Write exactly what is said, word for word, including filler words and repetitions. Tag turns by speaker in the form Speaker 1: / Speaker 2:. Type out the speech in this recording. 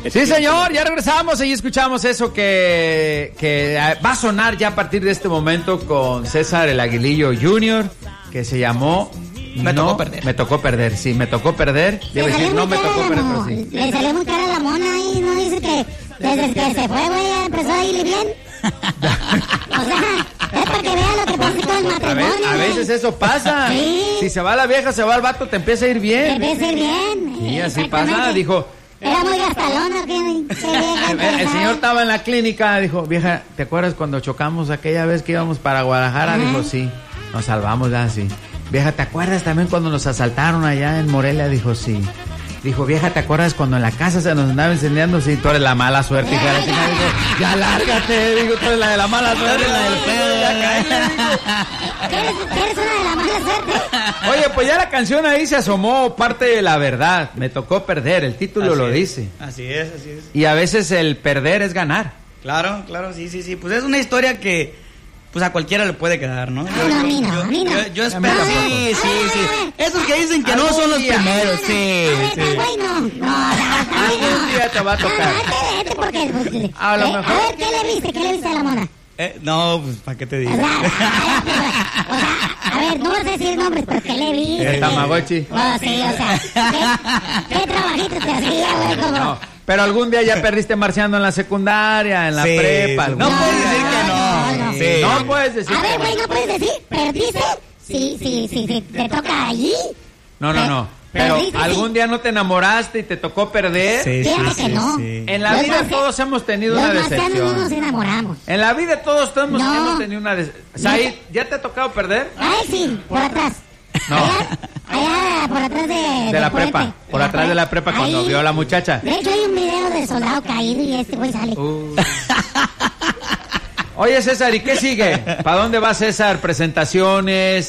Speaker 1: Sí, señor, ya regresamos y escuchamos eso que, que va a sonar ya a partir de este momento con César el Aguilillo junior, que se llamó...
Speaker 2: Me
Speaker 1: no,
Speaker 2: tocó perder.
Speaker 1: Me tocó perder, sí, me tocó perder. Debe decir, no me tocó perder, pero sí.
Speaker 3: Le salió muy cara la mona y no dice que desde que se fue, güey, ya empezó a irle bien. O sea, es para que vea lo que pasa con el matrimonio.
Speaker 1: A, a veces eso pasa.
Speaker 3: Sí.
Speaker 1: Si se va la vieja, se va el vato, te empieza a ir bien.
Speaker 3: Te empieza a ir bien.
Speaker 1: Sí, así pasa, dijo.
Speaker 3: Era muy gastalona, que, que vieja,
Speaker 1: El, el señor estaba en la clínica, dijo, vieja, ¿te acuerdas cuando chocamos aquella vez que íbamos para Guadalajara? Ajá. Dijo, sí, nos salvamos ya, sí. Vieja, ¿te acuerdas también cuando nos asaltaron allá en Morelia? Dijo, sí. Dijo, vieja, ¿te acuerdas cuando en la casa se nos andaba incendiando? Sí, tú eres la mala suerte, hija de la chica. Dijo, ya lárgate, digo, tú eres la de la mala suerte, la del pedo.
Speaker 3: ¿Eres, eres una de la mala suerte?
Speaker 1: Oye, pues ya la canción ahí se asomó parte de la verdad. Me tocó perder, el título
Speaker 2: Así
Speaker 1: lo
Speaker 2: es,
Speaker 1: dice.
Speaker 2: Así es, así es.
Speaker 1: Y a veces el perder es ganar.
Speaker 2: Claro, claro, sí, sí, sí. Pues es una historia que... pues a cualquiera le puede quedar, ¿no?
Speaker 3: Yo, no, a mí no,
Speaker 2: yo,
Speaker 3: a mí no.
Speaker 2: Yo, yo espero,
Speaker 1: no.
Speaker 2: sí, sí, sí. Esos que dicen que no son los
Speaker 1: día.
Speaker 2: primeros, sí, sí.
Speaker 3: Güey, no, no,
Speaker 1: Algún día te va a tocar.
Speaker 3: Vete, porque, porque,
Speaker 1: A lo
Speaker 3: eh,
Speaker 1: mejor.
Speaker 3: a ver, ¿qué le viste? ¿Qué le viste a la mona?
Speaker 2: Eh, no, pues, ¿para qué te digo?
Speaker 3: O sea, o sea, a ver, no vas a decir nombres, pero ¿qué le viste?
Speaker 1: El Tamagotchi.
Speaker 3: Oh, sí, o sea, ¿qué, qué trabajito te hacía, güey? Como...
Speaker 1: No, pero algún día ya perdiste marciando en la secundaria, en la
Speaker 2: Sí,
Speaker 1: prepa.
Speaker 2: sí.
Speaker 1: algún
Speaker 2: No
Speaker 1: día.
Speaker 2: puedes decir que no.
Speaker 3: no, no.
Speaker 2: Sí.
Speaker 1: No puedes decir
Speaker 3: A ver,
Speaker 1: que
Speaker 3: güey,
Speaker 1: no.
Speaker 3: no puedes decir, ¿perdiste? Sí, sí, sí, sí, te toca allí.
Speaker 1: No, no, no. Pero
Speaker 3: Perdiste,
Speaker 1: algún
Speaker 3: sí.
Speaker 1: día no te enamoraste y te tocó perder.
Speaker 2: Sí,
Speaker 3: Fíjate
Speaker 2: sí,
Speaker 3: que
Speaker 2: sí,
Speaker 3: no.
Speaker 2: sí.
Speaker 1: En la
Speaker 3: Los
Speaker 1: vida
Speaker 3: marcianos-
Speaker 1: todos hemos tenido
Speaker 3: Los
Speaker 1: una
Speaker 3: marcianos no nos
Speaker 1: decepción.
Speaker 3: enamoramos.
Speaker 1: En la vida todos hemos,
Speaker 3: No.
Speaker 1: hemos tenido una decepción. Said, ¿ya te ha tocado perder?
Speaker 3: Ay, sí, por atrás.
Speaker 1: No.
Speaker 3: Allá, allá por atrás de...
Speaker 1: De
Speaker 3: del
Speaker 1: la
Speaker 3: puente.
Speaker 1: prepa. Por atrás de la prepa cuando
Speaker 3: Ahí.
Speaker 1: vio a la muchacha.
Speaker 3: De hecho, hay un video del soldado caído y este güey sale.
Speaker 1: Uh. Oye, César, ¿y qué sigue? ¿Para dónde va César? ¿Presentaciones?